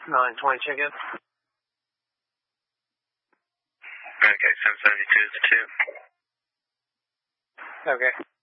920 chicken. Okay, 772 is the 2. Okay.